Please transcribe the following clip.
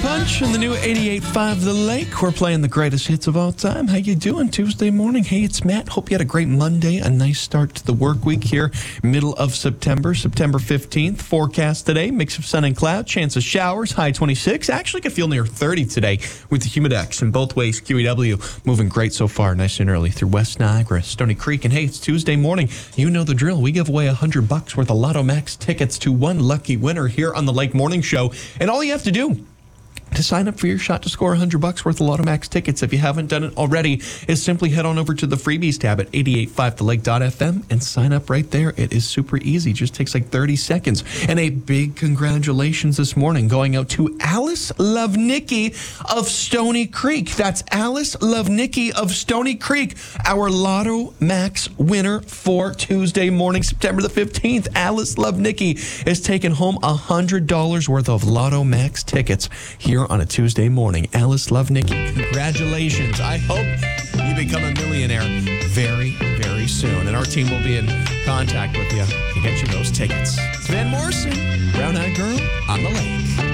Punch and the new 88.5 The Lake. We're playing the greatest hits of all time. How you doing Tuesday morning? Hey, it's Matt. Hope you had a great Monday, a nice start to the work week here, middle of September 15th. Forecast today, mix of sun and cloud, chance of showers, high 26. Actually could feel near 30 today with the humidex in both ways. QEW moving great so far, nice and early through West Niagara, Stony Creek. And hey, it's Tuesday morning. You know the drill. We give away $100 worth of Lotto Max tickets to one lucky winner here on the Lake Morning Show. And all you have to do to sign up for your shot to score $100 worth of Lotto Max tickets, if you haven't done it already, is simply head on over to the freebies tab at 885thelake.fm and sign up right there. It is super easy. Just takes like 30 seconds. And a big congratulations this morning going out to Alice Lovnicki of Stony Creek. That's Alice Lovnicki of Stony Creek, our Lotto Max winner for Tuesday morning, September the 15th. Alice Lovnicki is taking home $100 worth of Lotto Max tickets here on a Tuesday morning. Alice Lovnicki, congratulations. I hope you become a millionaire very, very soon. And our team will be in contact with you to get you those tickets. It's Van Morrison, Brown Eyed Girl on the Lake.